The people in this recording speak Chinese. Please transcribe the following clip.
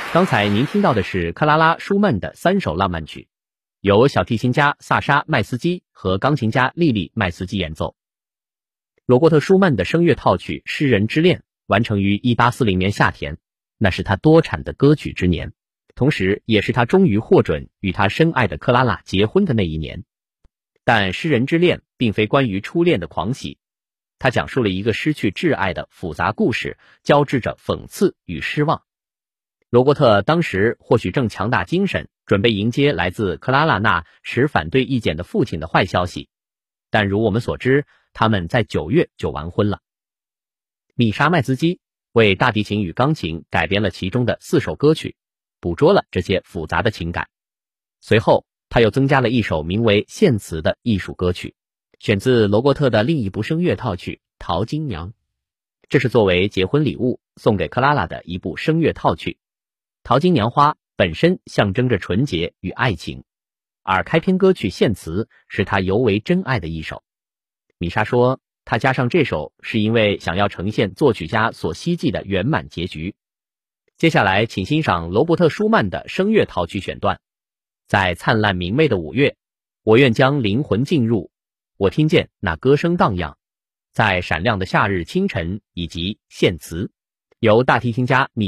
刚才您听到的是克拉拉·舒曼的3首浪漫曲，由小提琴家萨沙·麦斯基和钢琴家莉莉·麦斯基演奏。罗伯特·舒曼的声乐套曲《诗人之恋》完成于1840年夏天，那是他多产的歌曲之年，同时也是他终于获准与他深爱的克拉拉结婚的那一年。但《诗人之恋》并非关于初恋的狂喜，它讲述了一个失去挚爱的复杂故事，交织着讽刺与失望。罗伯特当时或许正强大精神，准备迎接来自克拉拉那持反对意见的父亲的坏消息，但如我们所知，他们在9月就完婚了。米莎·麦斯基为大提琴与钢琴改编了其中的4首歌曲，捕捉了这些复杂的情感。随后他又增加了一首名为《献词》的艺术歌曲，选自罗伯特的另一部声乐套曲《淘金娘》，这是作为结婚礼物送给克拉拉的一部声乐套曲。淘金娘花本身象征着纯洁与爱情，而开篇歌曲《献词》是她尤为珍爱的一首。米莎说，她加上这首是因为想要呈现作曲家所希冀的圆满结局。接下来请欣赏罗伯特·舒曼的声乐套曲选段。在灿烂明媚的5月，我愿将灵魂进入，我听见那歌声荡漾，在闪亮的夏日清晨，以及献词，由大提琴家米